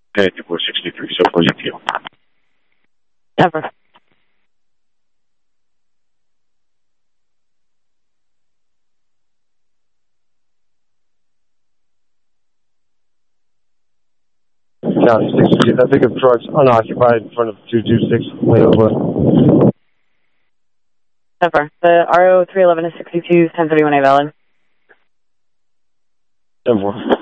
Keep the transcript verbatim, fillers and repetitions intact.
four sixty-three, so four zero. Ever. County six, that pickup truck's unoccupied in front of two two six layover. Ever. The R O three eleven is sixty-two, ten thirty-one A valid. ten four.